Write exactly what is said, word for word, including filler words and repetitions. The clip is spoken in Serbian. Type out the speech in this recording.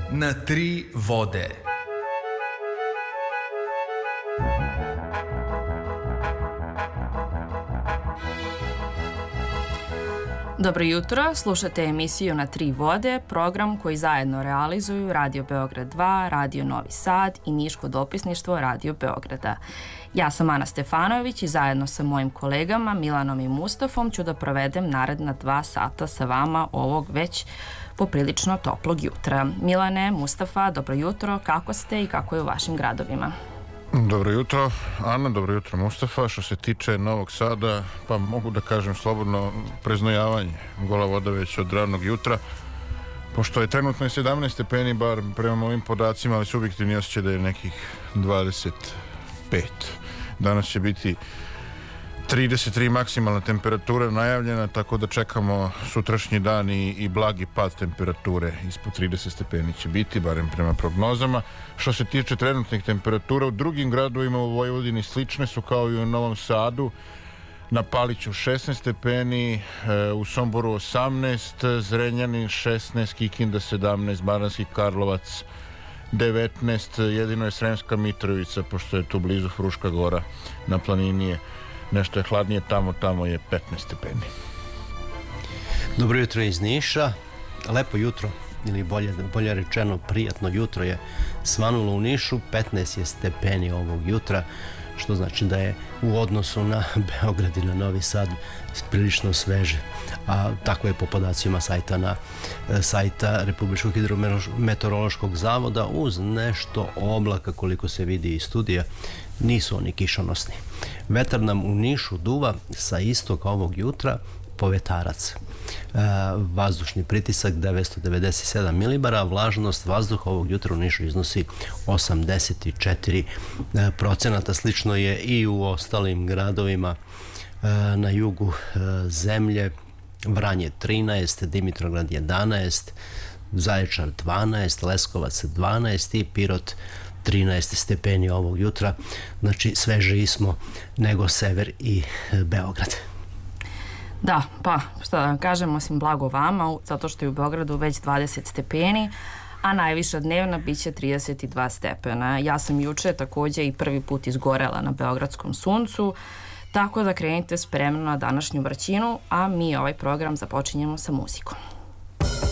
na tri vode. Dobro jutro, slušate emisiju Na tri vode, program koji zajedno realizuju Radio Beograd dva, Radio Novi Sad i Niško dopisništvo Radio Beograda. Ja sam Ana Stefanović i zajedno sa mojim kolegama Milanom i Mustafom ću da provedem naredna dva sata sa vama ovog već poprilično toplog jutra. Milane, Mustafa, dobro jutro, kako ste i kako je u vašim gradovima? Dobro jutro, Ana, dobro jutro, Mustafa. Što se tiče Novog Sada, pa mogu da kažem slobodno preznojavanje, gola voda već od ranog jutra, pošto je trenutno sedamnaest stepeni, bar prema ovim podacima, ali subjektivni osjećaj da je nekih dvadeset pet. Danas će biti trideset tri maksimalna temperatura najavljena, tako da čekamo sutrašnji dan i, i blagi pad temperature. Ispod trideset stepeni će biti, barem prema prognozama. Što se tiče trenutnih temperatura, u drugim gradovima u Vojvodini slične su kao i u Novom Sadu. Na Paliću šesnaest stepeni, u Somboru osamnaest, Zrenjanin šesnaest, Kikinda sedamnaest, Banatski Karlovac devetnaest, jedino je Sremska Mitrovica, pošto je tu blizu Fruška Gora na planini je nešto je hladnije, tamo, tamo je petnaest stepeni. Dobro jutro iz Niša, lepo jutro, ili bolje, bolje rečeno prijatno jutro je svanulo u Nišu, petnaest je stepeni ovog jutra, što znači da je u odnosu na Beograd i na Novi Sad prilično sveže, a tako je po podacima sajta na sajta Republičkog hidrometeorološkog zavoda, uz nešto oblaka koliko se vidi iz studija, nisu oni kišonosni. Vetar nam u Nišu duva sa istoka ovog jutra povetarac. E, vazdušni pritisak devetsto devedeset sedam milibara, vlažnost vazduha ovog jutra u Nišu iznosi osamdeset četiri procenata. Slično je i u ostalim gradovima e, na jugu e, zemlje. Vranje trinaest, Dimitrovgrad jedanaest, Zaječar dvanaest, Leskovac dvanaest i Pirot trinaest stepeni ovog jutra. Znači svežiji smo nego sever i Beograd. Da, pa šta da kažem, osim blago vama, zato što je u Beogradu već dvadeset stepeni, a najviša dnevna bit će trideset dva stepena. Ja sam juče takođe i prvi put izgorela na beogradskom suncu, tako da krenite spremno na današnju vrćinu, a mi ovaj program započinjemo sa muzikom.